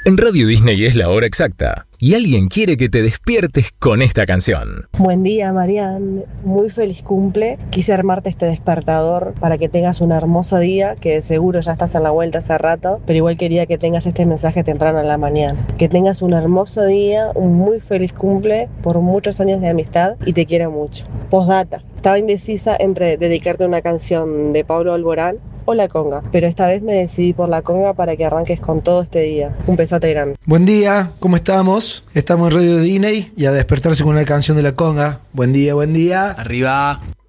En Radio Disney es la hora exacta y alguien quiere que te despiertes con esta canción. Buen día, Marian. Muy feliz cumple. Quise armarte este despertador para que tengas un hermoso día, que de seguro ya estás en la vuelta hace rato, pero igual quería que tengas este mensaje temprano en la mañana. Que tengas un hermoso día, un muy feliz cumple por muchos años de amistad y te quiero mucho. Postdata. Estaba indecisa entre dedicarte una canción de Pablo Alborán o la conga, pero esta vez me decidí por la conga para que arranques con todo este día. Un besote grande. Buen día, ¿cómo estamos? Estamos en Radio Disney y a despertarse con una canción de la conga. Buen día, buen día. Arriba.